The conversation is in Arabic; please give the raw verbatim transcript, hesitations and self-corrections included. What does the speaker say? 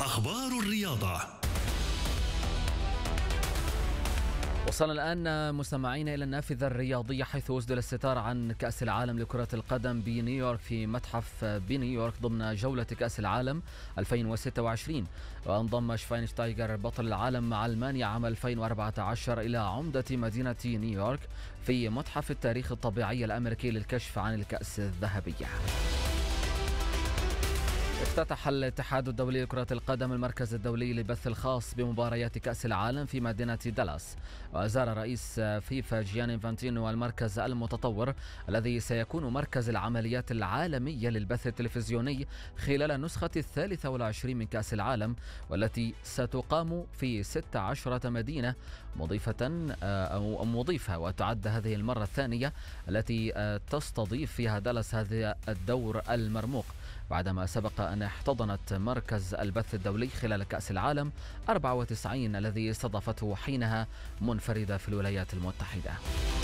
أخبار الرياضة. وصلنا الآن مستمعين إلى النافذة الرياضية، حيث أسدل الستار عن كأس العالم لكرة القدم بنيويورك في متحف بنيويورك ضمن جولة كأس العالم ألفين وستة وعشرين. وانضم شفاينشتايغر بطل العالم مع ألمانيا عام ألفين وأربعة عشر إلى عمدة مدينة نيويورك في متحف التاريخ الطبيعي الأمريكي للكشف عن الكأس الذهبية. افتتح الاتحاد الدولي لكرة القدم المركز الدولي للبث الخاص بمباريات كأس العالم في مدينة دالاس. وزار رئيس فيفا جياني انفانتينو المركز المتطور الذي سيكون مركز العمليات العالمية للبث التلفزيوني خلال النسخة الثالثة والعشرين من كأس العالم، والتي ستقام في ست عشرة مدينة مضيفة أو مضيفة. وتعد هذه المرة الثانية التي تستضيف فيها دالاس هذا الدور المرموق، بعدما سبق أن احتضنت مركز البث الدولي خلال كأس العالم أربعة وتسعين الذي استضافته حينها منفردة في الولايات المتحدة.